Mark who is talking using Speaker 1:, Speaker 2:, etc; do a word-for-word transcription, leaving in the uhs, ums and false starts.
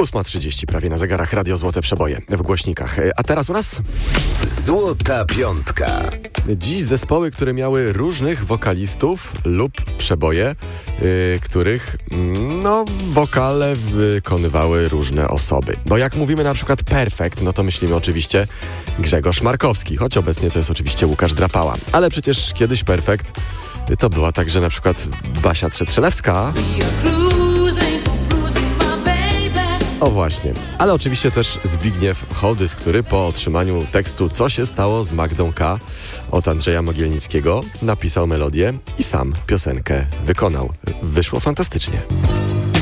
Speaker 1: ósma trzydzieści prawie na zegarach. Radio Złote Przeboje w głośnikach. A teraz u nas
Speaker 2: Złota Piątka.
Speaker 1: dziś zespoły, które miały różnych wokalistów lub przeboje, yy, których no wokale wykonywały różne osoby. Bo jak mówimy na przykład Perfekt, no to myślimy oczywiście Grzegorz Markowski, choć obecnie to jest oczywiście Łukasz Drapała. Ale przecież kiedyś Perfekt to była także na przykład Basia Trzetrzelewska. O właśnie, ale oczywiście też Zbigniew Hołdys, który po otrzymaniu tekstu Co się stało z Magdą K. od Andrzeja Mogielnickiego napisał melodię i sam piosenkę wykonał. Wyszło fantastycznie.